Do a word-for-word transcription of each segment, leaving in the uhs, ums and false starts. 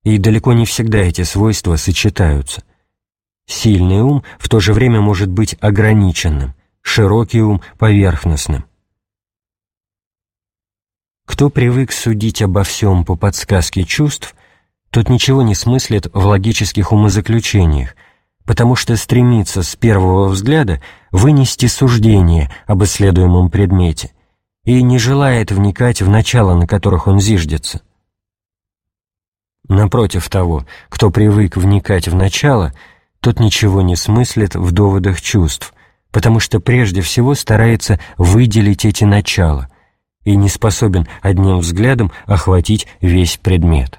И далеко не всегда эти свойства сочетаются. Сильный ум в то же время может быть ограниченным, широкий ум — поверхностным. Кто привык судить обо всем по подсказке чувств, тот ничего не смыслит в логических умозаключениях, потому что стремится с первого взгляда вынести суждение об исследуемом предмете и не желает вникать в начала, на которых он зиждется. Напротив того, кто привык вникать в начало, тот ничего не смыслит в доводах чувств, потому что прежде всего старается выделить эти начала и не способен одним взглядом охватить весь предмет.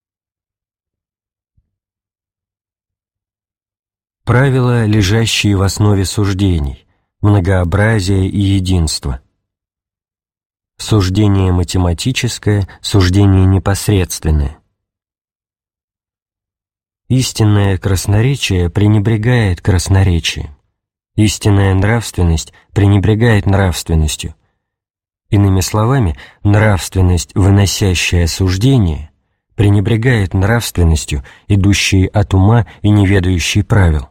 Правила, лежащие в основе суждений, многообразие и единство. Суждение математическое, суждение непосредственное. Истинное красноречие пренебрегает красноречием. Истинная нравственность пренебрегает нравственностью. Иными словами, нравственность, выносящая суждение, пренебрегает нравственностью, идущей от ума и неведающей правил.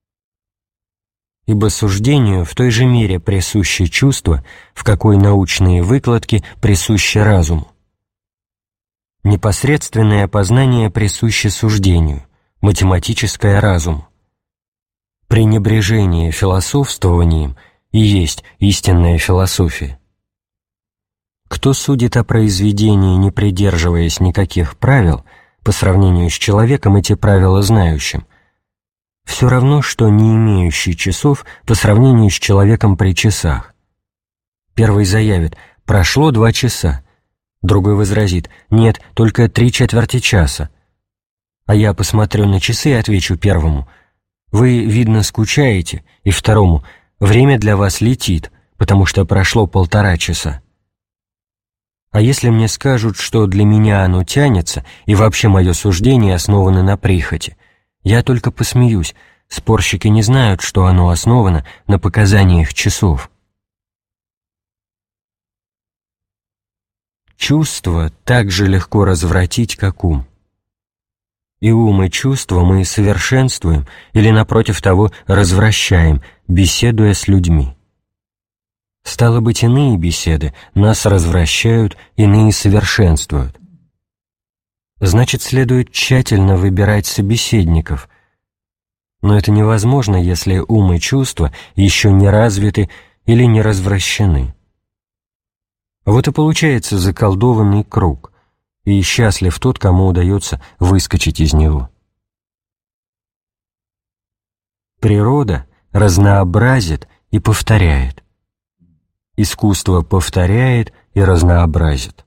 Ибо суждению в той же мере присуще чувство, в какой научные выкладки присущи разуму. Непосредственное познание присуще суждению, математическое — разуму. Пренебрежение философствованием и есть истинная философия. Кто судит о произведении, не придерживаясь никаких правил, по сравнению с человеком эти правила знающим, все равно, что не имеющий часов по сравнению с человеком при часах. Первый заявит: «Прошло два часа», другой возразит: «Нет, только три четверти часа». А я посмотрю на часы и отвечу первому: «Вы, видно, скучаете», и второму: «Время для вас летит, потому что прошло полтора часа». А если мне скажут, что для меня оно тянется, и вообще мое суждение основано на прихоти, я только посмеюсь, спорщики не знают, что оно основано на показаниях часов. Чувство так же легко развратить, как ум. И ум, и чувства мы совершенствуем или, напротив того, развращаем, беседуя с людьми. Стало быть, иные беседы нас развращают, иные совершенствуют. Значит, следует тщательно выбирать собеседников. Но это невозможно, если ум и чувства еще не развиты или не развращены. Вот и получается заколдованный круг, и счастлив тот, кому удается выскочить из него. Природа разнообразит и повторяет. Искусство повторяет и разнообразит.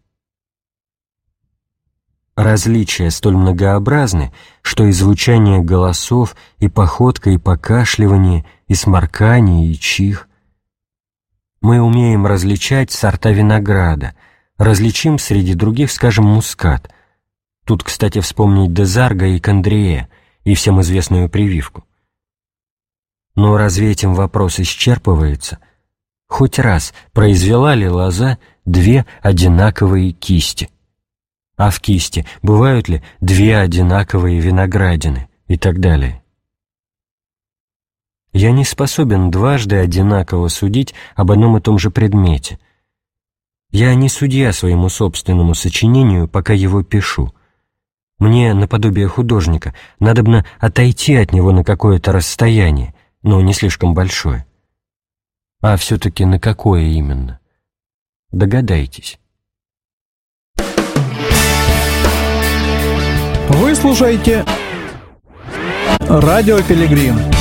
Различия столь многообразны, что и звучание голосов, и походка, и покашливание, и сморкание, и чих. Мы умеем различать сорта винограда, различим среди других, скажем, мускат. Тут, кстати, вспомнить Дезарга и Кандриэ, и всем известную прививку. Но разве этим вопрос исчерпывается? Хоть раз произвела ли лоза две одинаковые кисти? А в кисти бывают ли две одинаковые виноградины? И так далее. Я не способен дважды одинаково судить об одном и том же предмете. Я не судья своему собственному сочинению, пока его пишу. Мне, наподобие художника, надобно отойти от него на какое-то расстояние, но не слишком большое. А все-таки на какое именно? Догадайтесь. Вы слушаете «Радио Пилигрим».